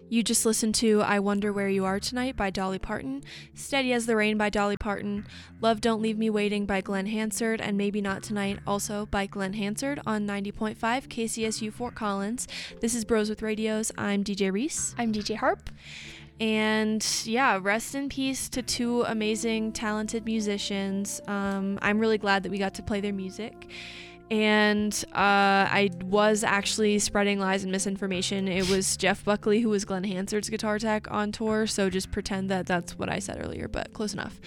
You just listened to I Wonder Where You Are Tonight by Dolly Parton, Steady as the Rain by Dolly Parton, Love Don't Leave Me Waiting by Glenn Hansard, and Maybe Not Tonight also by Glenn Hansard on 90.5 KCSU Fort Collins. This is Bros with Radios. I'm DJ Reese. I'm DJ Harp. And yeah, rest in peace to two amazing, talented musicians. I'm really glad that we got to play their music. And I was actually spreading lies and misinformation. It was Jeff Buckley who was Glenn Hansard's guitar tech on tour, so just pretend that that's what I said earlier, but close enough.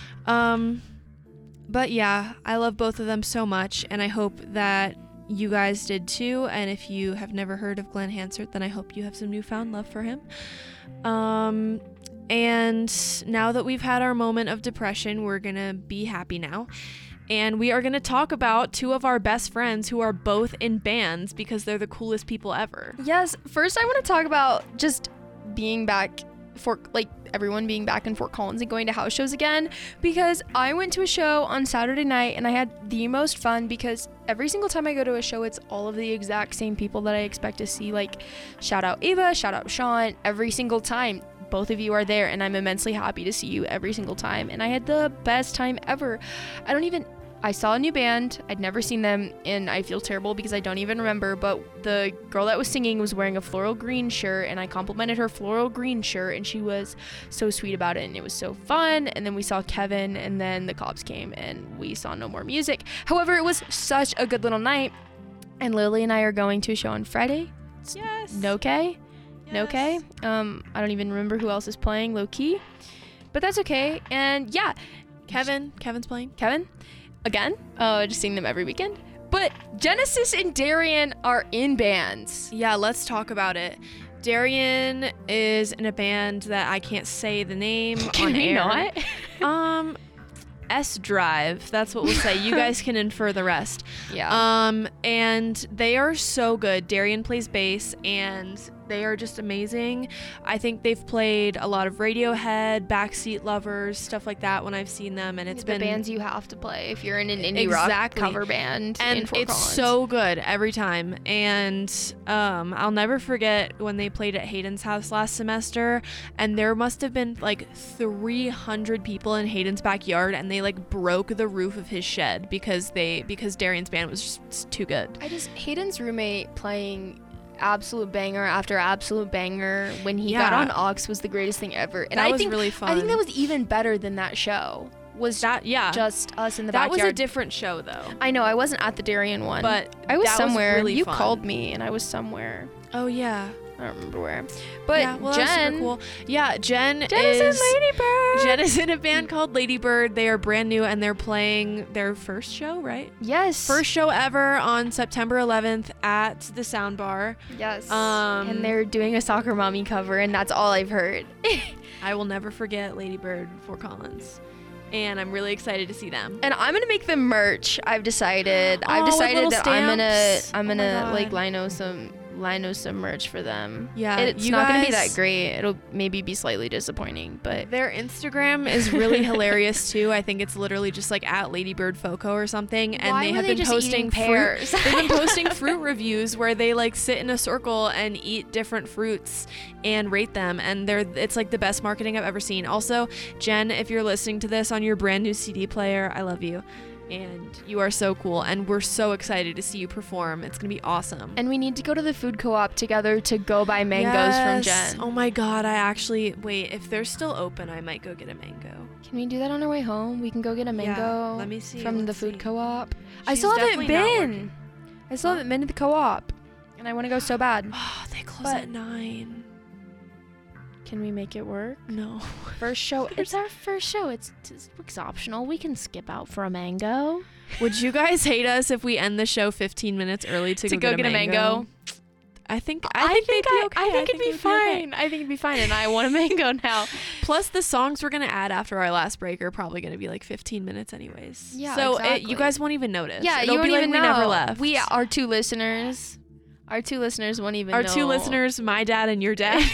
But yeah, I love both of them so much, and I hope that you guys did too. And if you have never heard of Glenn Hansard, then I hope you have some newfound love for him. And now that we've had our moment of depression, we're gonna be happy now. And we are going to talk about two of our best friends who are both in bands because they're the coolest people ever. Yes, first I want to talk about just being back everyone being back in Fort Collins and going to house shows again, because I went to a show on Saturday night and I had the most fun because every single time I go to a show, it's all of the exact same people that I expect to see. Like, shout out Ava, shout out Sean, every single time. Both of you are there, and I'm immensely happy to see you every single time, and I had the best time ever. I saw a new band. I'd never seen them, and I feel terrible because I don't even remember, but the girl that was singing was wearing a floral green shirt, and I complimented her floral green shirt, and she was so sweet about it, and it was so fun. And then we saw Kevin, and then the cops came, and we saw no more music. However, it was such a good little night, and Lily and I are going to a show on Friday. Yes. No K? No K? I don't even remember who else is playing, low key, but that's okay. And yeah, Kevin's playing. Kevin, again, just seeing them every weekend. But Genesis and Darian are in bands. Yeah, let's talk about it. Darian is in a band that I can't say the name on air. Not? S Drive. That's what we'll say. You guys can infer the rest. Yeah. And they are so good. Darian plays bass, and they are just amazing. I think they've played a lot of Radiohead, Backseat Lovers, stuff like that when I've seen them, and it's the been bands you have to play if you're in an indie rock cover band. And in Fort it's Collins. so good every time. And I'll never forget when they played at Hayden's house last semester, and there must have been like 300 people in Hayden's backyard, and they like broke the roof of his shed because Darian's band was just too good. Hayden's roommate playing absolute banger after absolute banger when he got on Aux was the greatest thing ever. And that was really fun. I think that was even better than that show. Was that just us in the backyard. That was a different show though. I know, I wasn't at the Darian one, but I was somewhere. Was really you fun. called me and I was somewhere. Oh yeah. I don't remember where. But yeah, well, Jen, that was super cool. Yeah, Jen is in Ladybird. Jen is in a band called Ladybird. They are brand new, and they're playing their first show, right? Yes. First show ever on September 11th at the Soundbar. Yes. And they're doing a Soccer Mommy cover, and that's all I've heard. I will never forget Ladybird Fort Collins. And I'm really excited to see them. And I'm gonna make them merch. I've decided that I'm gonna like lino some merch for them. Yeah, it's not gonna be that great. It'll maybe be slightly disappointing, but their Instagram is really hilarious too. I think it's literally just like at Ladybird Foco or something, and they have been posting pears. They've been posting fruit reviews where they like sit in a circle and eat different fruits and rate them, and it's like the best marketing I've ever seen. Also, Jen, if you're listening to this on your brand new CD player, I love you. And you are so cool, and we're so excited to see you perform. It's gonna be awesome. And we need to go to the food co-op together to go buy mangoes from Jen. Oh my god, if they're still open, I might go get a mango. Can we do that on our way home? We can go get a mango let me see, from the food co-op. She's I still haven't been to the co-op, and I want to go so bad. Oh, they close at 9. Can we make it work? No. First show. It's our first show. It's optional. We can skip out for a mango. Would you guys hate us if we end the show 15 minutes early to go get a mango? I think it'd be okay. I think it'd be fine. I think it'd be fine, and I want a mango now. Plus, the songs we're gonna add after our last break are probably gonna be like 15 minutes anyways. Yeah, so exactly. You guys won't even notice. Yeah, It'll you won't be even like know. We never left. Our two listeners won't even know. Our two listeners, my dad and your dad.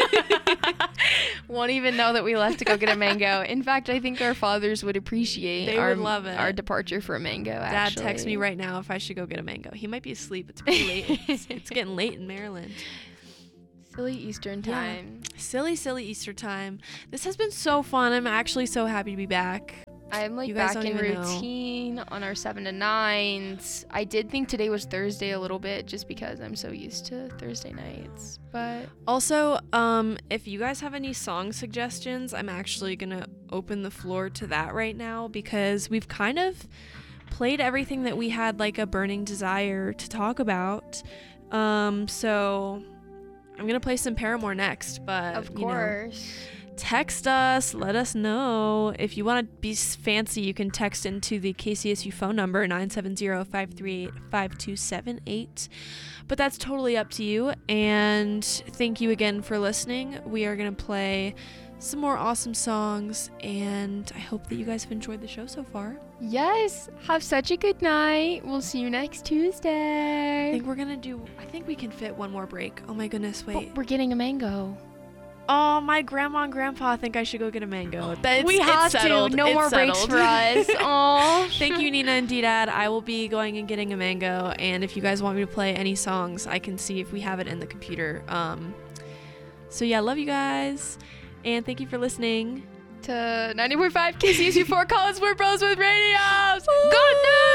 Won't even know that we left to go get a mango. In fact, I think our fathers would appreciate would love it. Our departure for a mango. Dad, text me right now if I should go get a mango. He might be asleep. It's pretty late. It's getting late in Maryland. Silly Eastern time. Silly Easter time. This has been so fun. I'm actually so happy to be back. I'm like You guys back don't in even know. routine on our 7 to 9s. I did think today was Thursday a little bit just because I'm so used to Thursday nights. But Also, if you guys have any song suggestions, I'm actually gonna open the floor to that right now because we've kind of played everything that we had like a burning desire to talk about. So I'm gonna play some Paramore next, but of you know, course. text us, let us know. If you want to be fancy, you can text into the KCSU phone number 970-538-5278. But that's totally up to you. And thank you again for listening. We are going to play some more awesome songs, and I hope that you guys have enjoyed the show so far. Yes. Have such a good night. We'll see you next Tuesday. I think we can fit one more break. Oh my goodness, wait. But we're getting a mango. Oh, my grandma and grandpa think I should go get a mango. We have to. No more breaks for us. Aw. Thank you, Nina and D-Dad. I will be going and getting a mango, and if you guys want me to play any songs, I can see if we have it in the computer. So yeah, love you guys, and thank you for listening To 90.5 KCSU 4 Collins, we're bros with radios. Good night.